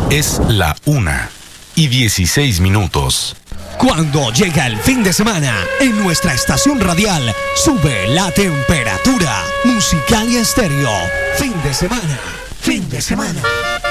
Es la 1:16. Cuando llega el fin de semana, en nuestra estación radial sube la temperatura. Musical y Estéreo. Fin de semana. Fin de semana.